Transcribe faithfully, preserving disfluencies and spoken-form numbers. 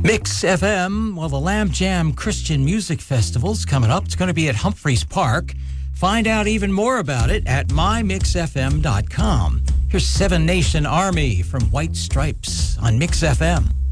Mix F M, well, the Lamb Jam Christian Music Festival's coming up. It's going to be at Humphreys Park. Find out even more about it at my mix f m dot com. Here's Seven Nation Army from White Stripes on Mix F M.